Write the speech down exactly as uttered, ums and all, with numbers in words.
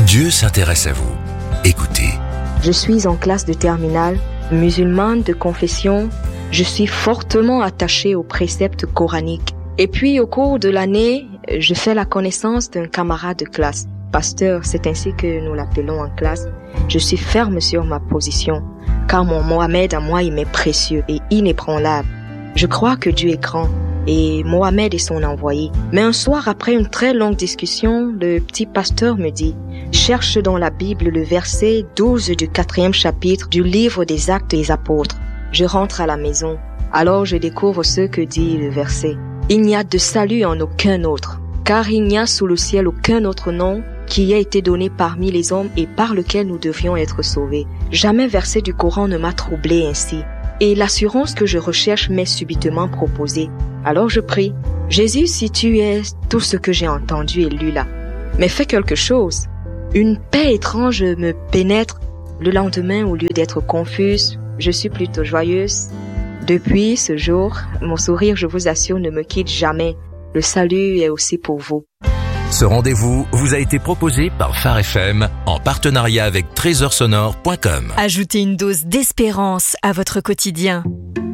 Dieu s'intéresse à vous. Écoutez. Je suis en classe de terminale, musulmane de confession. Je suis fortement attachée aux préceptes coraniques. Et puis, au cours de l'année, je fais la connaissance d'un camarade de classe. Pasteur, c'est ainsi que nous l'appelons en classe. Je suis ferme sur ma position, car mon Mohamed à moi, il m'est précieux et inébranlable. Je crois que Dieu est grand et Mohamed est son envoyé. Mais un soir, après une très longue discussion, le petit pasteur me dit « Cherche dans la Bible le verset douze du quatrième chapitre du livre des Actes des Apôtres. » Je rentre à la maison. Alors je découvre ce que dit le verset. « Il n'y a de salut en aucun autre, car il n'y a sous le ciel aucun autre nom qui ait été donné parmi les hommes et par lequel nous devions être sauvés. » Jamais verset du Coran ne m'a troublé ainsi. Et l'assurance que je recherche m'est subitement proposée. Alors je prie, « Jésus, si tu es tout ce que j'ai entendu et lu là, mais fais quelque chose. » Une paix étrange me pénètre. Le lendemain, au lieu d'être confuse, je suis plutôt joyeuse. Depuis ce jour, mon sourire, je vous assure, ne me quitte jamais. Le salut est aussi pour vous. Ce rendez-vous vous a été proposé par Phare F M en partenariat avec trésor sonore point com. Ajoutez une dose d'espérance à votre quotidien.